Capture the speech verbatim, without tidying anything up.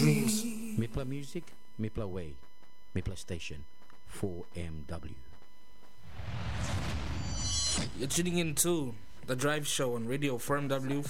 dreams. Mipla Music, Mipla Way, Mipla Station, four M W. You're tuning in to The Drive Show on Radio four M W